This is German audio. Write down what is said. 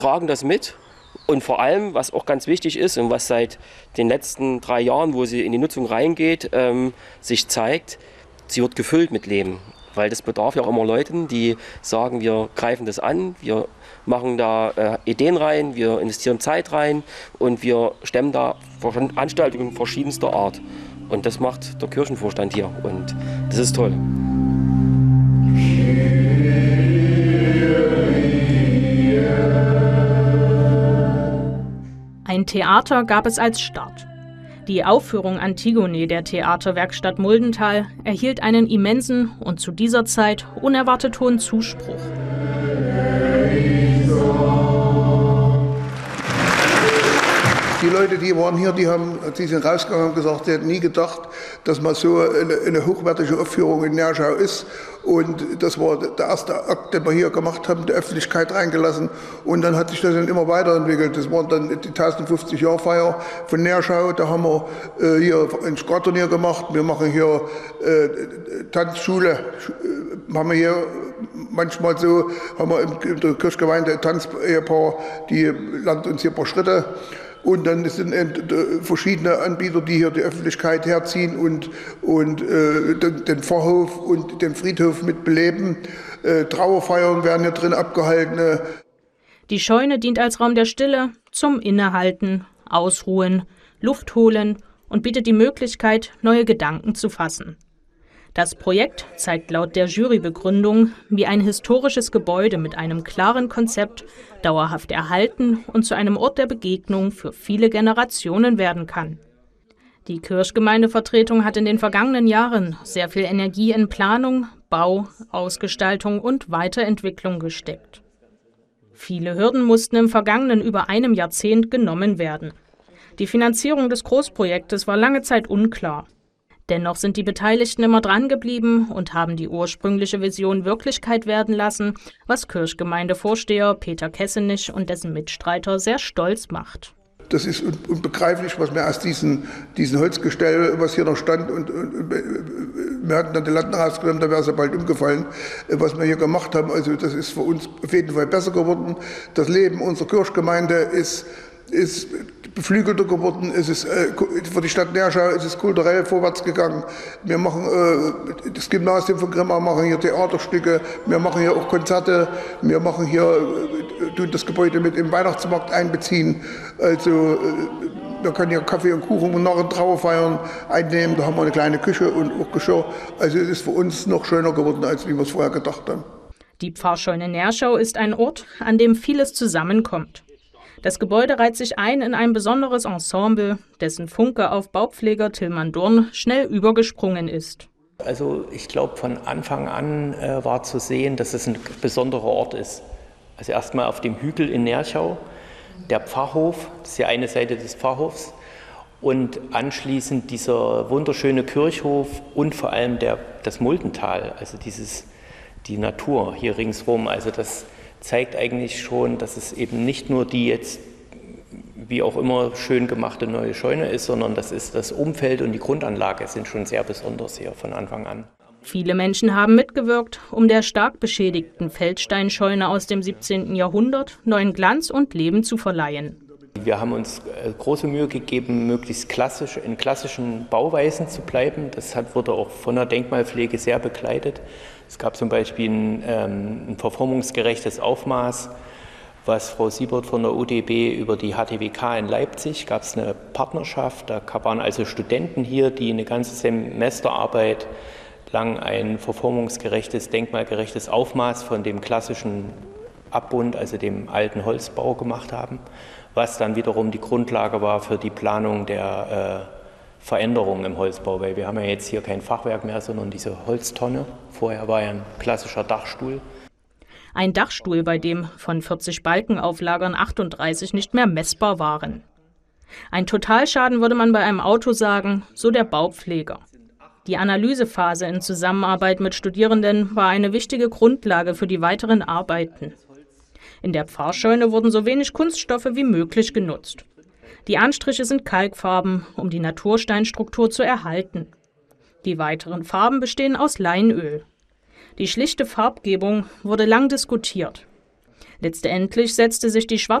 Tragen das mit und vor allem, was auch ganz wichtig ist und was seit den letzten 3 Jahren, wo sie in die Nutzung reingeht, sich zeigt, sie wird gefüllt mit Leben. Weil das bedarf ja auch immer Leuten, die sagen, wir greifen das an, wir machen da Ideen rein, wir investieren Zeit rein und wir stemmen da Veranstaltungen verschiedenster Art. Und das macht der Kirchenvorstand hier und das ist toll. Ein Theater gab es als Start. Die Aufführung Antigone der Theaterwerkstatt Muldental erhielt einen immensen und zu dieser Zeit unerwartet hohen Zuspruch. Die Leute, die waren hier, die sind rausgegangen und gesagt, sie hätten nie gedacht, dass mal so eine hochwertige Aufführung in Nerschau ist. Und das war der erste Akt, den wir hier gemacht haben, die Öffentlichkeit reingelassen. Und dann hat sich das dann immer weiterentwickelt. Das waren dann die 1050-Jahr-Feier von Nerschau. Da haben wir hier ein Skaturnier gemacht. Wir machen hier Tanzschule. Haben wir hier manchmal so, haben wir in der Kirchgemeinde ein Tanzehepaar, die lernt uns hier ein paar Schritte. Und dann sind verschiedene Anbieter, die hier die Öffentlichkeit herziehen und den Pfarrhof und den Friedhof mit beleben. Trauerfeiern werden hier drin abgehalten. Die Scheune dient als Raum der Stille, zum Innehalten, Ausruhen, Luft holen und bietet die Möglichkeit, neue Gedanken zu fassen. Das Projekt zeigt laut der Jurybegründung, wie ein historisches Gebäude mit einem klaren Konzept dauerhaft erhalten und zu einem Ort der Begegnung für viele Generationen werden kann. Die Kirchgemeindevertretung hat in den vergangenen Jahren sehr viel Energie in Planung, Bau, Ausgestaltung und Weiterentwicklung gesteckt. Viele Hürden mussten im vergangenen über einem Jahrzehnt genommen werden. Die Finanzierung des Großprojektes war lange Zeit unklar. Dennoch sind die Beteiligten immer dran geblieben und haben die ursprüngliche Vision Wirklichkeit werden lassen, was Kirchgemeindevorsteher Peter Kessenich und dessen Mitstreiter sehr stolz macht. Das ist unbegreiflich, was wir aus diesen Holzgestell, was hier noch stand, und wir hatten dann die Latten rausgenommen, da wäre es ja bald umgefallen, was wir hier gemacht haben. Also das ist für uns auf jeden Fall besser geworden. Das Leben unserer Kirchgemeinde ist beflügelter geworden, für die Stadt Nerschau ist es kulturell vorwärts gegangen. Wir machen das Gymnasium von Grimma, machen hier Theaterstücke, wir machen hier auch Konzerte, wir machen hier, tun das Gebäude mit im Weihnachtsmarkt einbeziehen. Also wir können hier Kaffee und Kuchen und nachher Trauerfeiern einnehmen, da haben wir eine kleine Küche und auch Geschirr. Also es ist für uns noch schöner geworden, als wie wir es vorher gedacht haben. Die Pfarrscheune Nerschau ist ein Ort, an dem vieles zusammenkommt. Das Gebäude reiht sich ein in ein besonderes Ensemble, dessen Funke auf Baupfleger Tilman Durn schnell übergesprungen ist. Also ich glaube, von Anfang an war zu sehen, dass es ein besonderer Ort ist. Also erstmal auf dem Hügel in Nerschau, der Pfarrhof, das ist ja eine Seite des Pfarrhofs, und anschließend dieser wunderschöne Kirchhof und vor allem das Muldental, also die Natur hier ringsrum. Also das zeigt eigentlich schon, dass es eben nicht nur die jetzt, wie auch immer, schön gemachte neue Scheune ist, sondern das ist das Umfeld und die Grundanlage sind schon sehr besonders hier von Anfang an. Viele Menschen haben mitgewirkt, um der stark beschädigten Feldsteinscheune aus dem 17. Jahrhundert neuen Glanz und Leben zu verleihen. Wir haben uns große Mühe gegeben, möglichst klassisch in klassischen Bauweisen zu bleiben. Das wurde auch von der Denkmalpflege sehr begleitet. Es gab zum Beispiel ein verformungsgerechtes Aufmaß, was Frau Siebert von der UDB über die HTWK in Leipzig, gab es eine Partnerschaft, da waren also Studenten hier, die eine ganze Semesterarbeit lang ein verformungsgerechtes, denkmalgerechtes Aufmaß von dem klassischen Abbund, also dem alten Holzbau gemacht haben, was dann wiederum die Grundlage war für die Planung der Veränderungen im Holzbau, weil wir haben ja jetzt hier kein Fachwerk mehr, sondern diese Holztonne. Vorher war ja ein klassischer Dachstuhl. Ein Dachstuhl, bei dem von 40 Balkenauflagern 38 nicht mehr messbar waren. Ein Totalschaden würde man bei einem Auto sagen, so der Baupfleger. Die Analysephase in Zusammenarbeit mit Studierenden war eine wichtige Grundlage für die weiteren Arbeiten. In der Pfarrscheune wurden so wenig Kunststoffe wie möglich genutzt. Die Anstriche sind Kalkfarben, um die Natursteinstruktur zu erhalten. Die weiteren Farben bestehen aus Leinöl. Die schlichte Farbgebung wurde lang diskutiert. Letztendlich setzte sich die